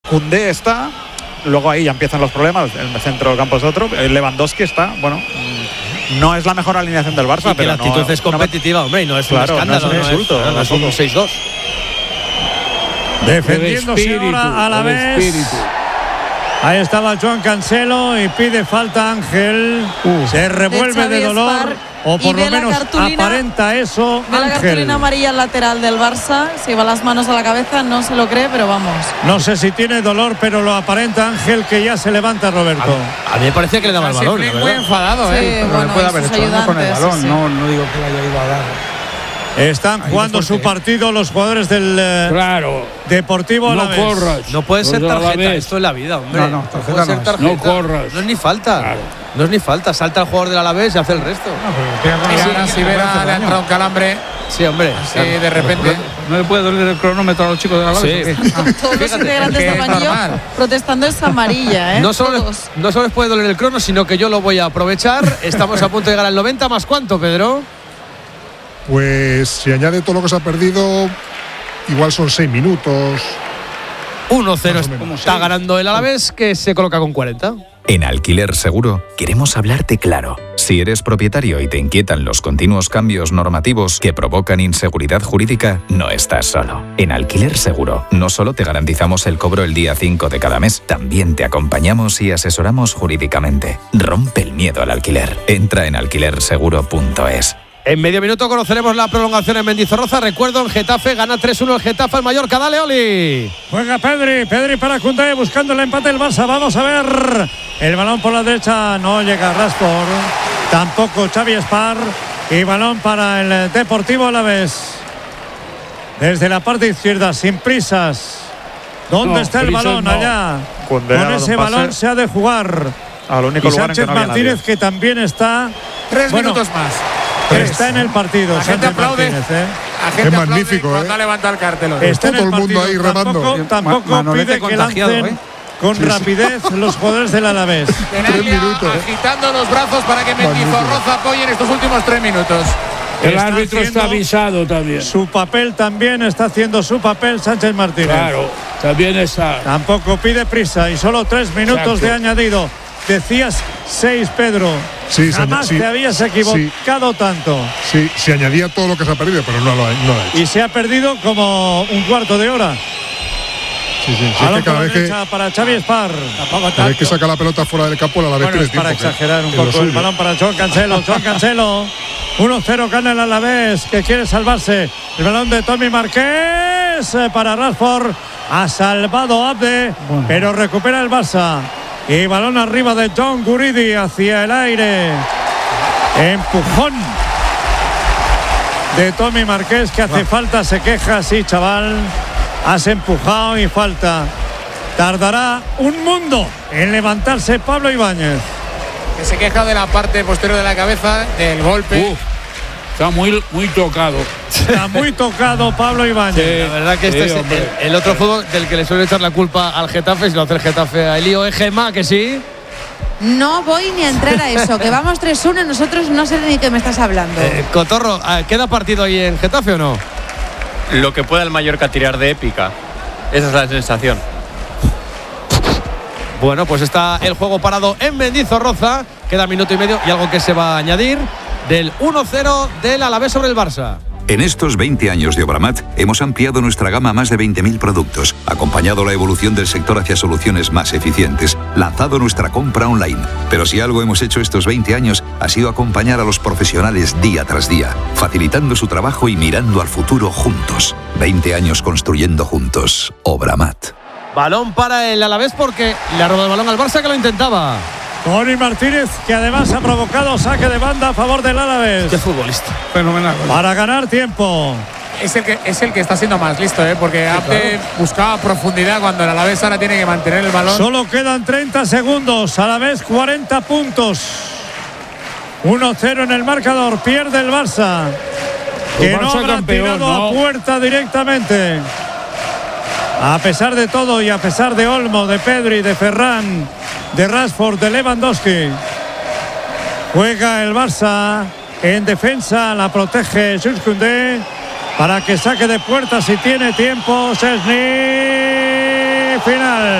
Koundé está, luego ahí ya empiezan los problemas, el centro del campo es otro, Lewandowski está, bueno, no es la mejor alineación del Barça, pero la actitud es competitiva, hombre, y no es un escándalo, no es un insulto, no es un 6-2. Defendiéndose ahora a la vez. Ahí estaba Joan Cancelo y pide falta Ángel. Se revuelve de dolor. Spar, o por lo menos aparenta eso. Ve la cartulina amarilla al lateral del Barça. Se lleva las manos a la cabeza, no se lo cree, pero vamos. No sé si tiene dolor, pero lo aparenta Ángel, que ya se levanta Roberto. A mí me parecía que le daba el balón. Muy enfadado, sí, pero le puede haber hecho algo con el balón. Sí. No digo que le haya ido a dar. Están jugando su partido los jugadores del Deportivo no Alavés. corras. No puede ser tarjeta, esto es la vida, hombre. No, puede ser tarjeta. No corras. No es ni falta. Claro. No es ni falta. Salta el jugador del Alavés y hace el resto. Mira, ahora si Vera le ha entrado un calambre. Sí, hombre. Sí, de repente. ¿No le puede doler el cronómetro a los chicos de la Alavés? Sí. Todos los integrantes del banquillo protestando esa amarilla, ¿eh? No solo les puede doler el crono, sino que yo lo voy a aprovechar. Estamos a punto de llegar al 90. ¿Más cuánto, Pedro? Pues si añade todo lo que se ha perdido, igual son 6 minutos. 1-0 está ganando el Alavés, que se coloca con 40. En Alquiler Seguro queremos hablarte claro. Si eres propietario y te inquietan los continuos cambios normativos que provocan inseguridad jurídica, no estás solo. En Alquiler Seguro no solo te garantizamos el cobro el día 5 de cada mes, también te acompañamos y asesoramos jurídicamente. Rompe el miedo al alquiler. Entra en alquilerseguro.es. En medio minuto conoceremos la prolongación en Mendizorroza. Recuerdo, en Getafe gana 3-1 el Getafe al Mallorca. Dale, Oli. Juega Pedri para Koundé buscando el empate del Barça. Vamos a ver. El balón por la derecha no llega a Rashford. Tampoco Xavi Spar. Y balón para el Deportivo Alavés. Desde la parte izquierda, sin prisas. ¿Dónde está el balón? No. Allá. Koundé con ese balón se ha de jugar. Al único y lugar Sánchez en que no había Martínez, nadie. que también está. 3 minutos más. Está en el partido. La gente aplaude. Es magnífico, cuando levanta el cartel. Está todo el mundo ahí remando. Tampoco pide que lancen con rapidez los jugadores del Alavés. Tenaglia agitando los brazos para que Mendizorroza apoye en estos últimos 3 minutos. El árbitro está avisado también. Su papel también está haciendo su papel Sánchez Martínez. Claro, también está. Tampoco pide prisa y solo 3 minutos de añadido. Decías 6, Pedro. Sí, jamás te habías equivocado tanto. Sí, se añadía todo lo que se ha perdido, pero no lo ha hecho. Y se ha perdido como un cuarto de hora. Sí, es que cada vez que para Xavi Spar. Cada vez que saca la pelota fuera del campo, la vez tienes para exagerar un poco el balón para Joan Cancelo. 1-0 gana el Alavés, que quiere salvarse. El balón de Tommy Marqués para Rashford. Ha salvado Abde, pero recupera el Barça. Y balón arriba de John Guridi hacia el aire. Empujón de Tommy Marqués, que hace falta, se queja. Sí, chaval, has empujado y falta. Tardará un mundo en levantarse Pablo Ibáñez. Que se queja de la parte posterior de la cabeza, del golpe. Está muy tocado. Está muy tocado Pablo Ibáñez. Sí, la verdad que este es el otro fútbol del que le suele echar la culpa al Getafe, si lo hace el Getafe a Elío Egema, que sí. No voy ni a entrar a eso, que vamos 3-1, nosotros no sé de ni qué me estás hablando. Cotorro, ¿queda partido ahí en Getafe o no? Lo que pueda el Mallorca tirar de épica. Esa es la sensación. Bueno, pues está el juego parado en Mendizorroza. Queda minuto y medio y algo que se va a añadir del 1-0 del Alavés sobre el Barça. En estos 20 años de Obramat hemos ampliado nuestra gama a más de 20.000 productos, acompañado la evolución del sector hacia soluciones más eficientes, lanzado nuestra compra online. Pero si algo hemos hecho estos 20 años ha sido acompañar a los profesionales día tras día, facilitando su trabajo y mirando al futuro juntos. 20 años construyendo juntos. Obramat. Balón para el Alavés porque le ha robado el balón al Barça, que lo intentaba. Tony Martínez, que además ha provocado saque de banda a favor del Alavés. Qué futbolista. Fenomenal. Para ganar tiempo. Es el que está siendo más listo, porque Abde buscaba profundidad cuando el Alavés ahora tiene que mantener el balón. Solo quedan 30 segundos. Alavés 40 puntos. 1-0 en el marcador. Pierde el Barça. Que no habrá tirado a puerta directamente. A pesar de todo y a pesar de Olmo, de Pedri, de Ferran, de Rashford, de Lewandowski, juega el Barça en defensa, la protege Jules Koundé para que saque de puerta si tiene tiempo. Szczęsny, final.